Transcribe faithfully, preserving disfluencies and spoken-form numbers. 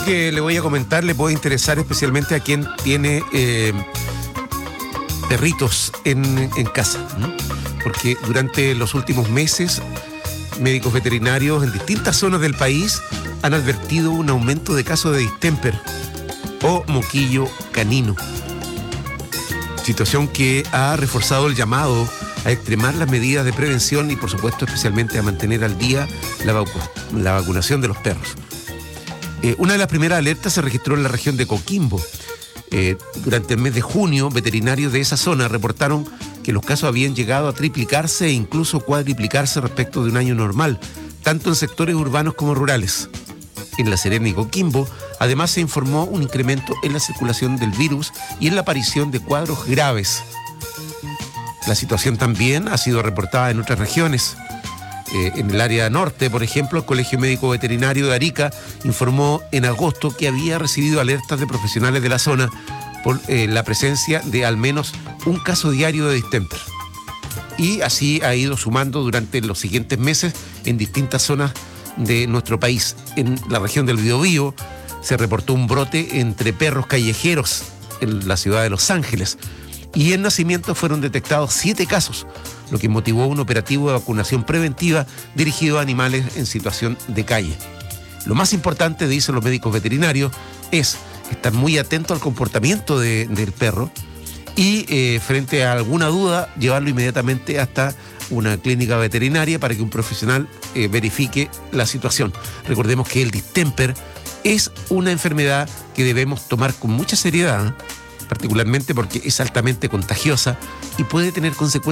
que le voy a comentar le puede interesar especialmente a quien tiene eh, perritos en, en casa, ¿no? Porque durante los últimos meses médicos veterinarios en distintas zonas del país han advertido un aumento de casos de distemper o moquillo canino, situación que ha reforzado el llamado a extremar las medidas de prevención y por supuesto especialmente a mantener al día la, vacu- la vacunación de los perros. Eh, una de las primeras alertas se registró en la región de Coquimbo. Eh, durante el mes de junio, veterinarios de esa zona reportaron que los casos habían llegado a triplicarse e incluso cuadriplicarse respecto de un año normal, tanto en sectores urbanos como rurales. En La Serena y Coquimbo, además se informó un incremento en la circulación del virus y en la aparición de cuadros graves. La situación también ha sido reportada en otras regiones. Eh, en el área norte, por ejemplo, el Colegio Médico Veterinario de Arica informó en agosto que había recibido alertas de profesionales de la zona por eh, la presencia de al menos un caso diario de distemper. Y así ha ido sumando durante los siguientes meses en distintas zonas de nuestro país. En la región del Biobío se reportó un brote entre perros callejeros en la ciudad de Los Ángeles. Y en Nacimiento fueron detectados siete casos, lo que motivó un operativo de vacunación preventiva dirigido a animales en situación de calle. Lo más importante, dicen los médicos veterinarios, es estar muy atento al comportamiento de, del perro y eh, frente a alguna duda, llevarlo inmediatamente hasta una clínica veterinaria para que un profesional eh, verifique la situación. Recordemos que el distemper es una enfermedad que debemos tomar con mucha seriedad, ¿eh? Particularmente porque es altamente contagiosa y puede tener consecuencias